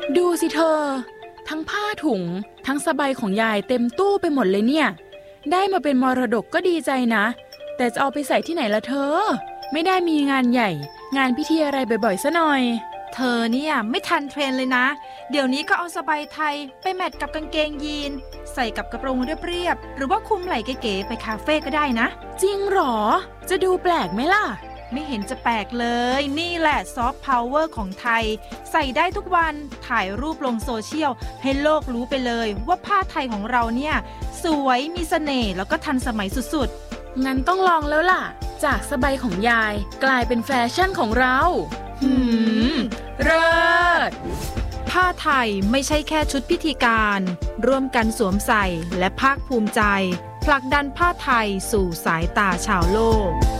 ดูสิเธอทั้งผ้าถุงทั้งสบายของยายเต็มตู้ไปหมดเลยเนี่ยได้มาเป็นมรดกก็ดีใจนะแต่จะเอาไปใส่ที่ไหนล่ะเธอไม่ได้มีงานใหญ่งานพิธีอะไรบ่อยๆซะหน่อยเธอเนี่ยไม่ทันเทรนเลยนะเดี๋ยวนี้ก็เอาสบายไทยไปแมทกับกางเกงยีนใส่กับกระโปรงเรียบๆหรือว่าคลุมไหล่เก๋ๆไปคาเฟ่ก็ได้นะจริงหรอจะดูแปลกไหมล่ะไม่เห็นจะแปลกเลยนี่แหละซอฟต์พาวเวอร์ของไทยใส่ได้ทุกวันถ่ายรูปลงโซเชียลให้โลกรู้ไปเลยว่าผ้าไทยของเราเนี่ยสวยมีเสน่ห์แล้วก็ทันสมัยสุดๆงั้นต้องลองแล้วล่ะจากสบายของยายกลายเป็นแฟชั่นของเราเลิศผ้าไทยไม่ใช่แค่ชุดพิธีการร่วมกันสวมใส่และภาคภูมิใจผลักดันผ้าไทยสู่สายตาชาวโลก